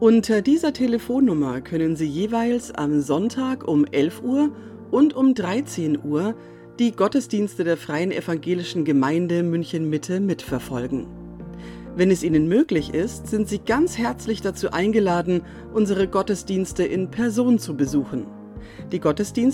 Unter dieser Telefonnummer können Sie jeweils am Sonntag um 11 Uhr und um 13 Uhr die Gottesdienste der Freien Evangelischen Gemeinde München-Mitte mitverfolgen. Wenn es Ihnen möglich ist, sind Sie ganz herzlich dazu eingeladen, unsere Gottesdienste in Person zu besuchen. Die Gottesdienste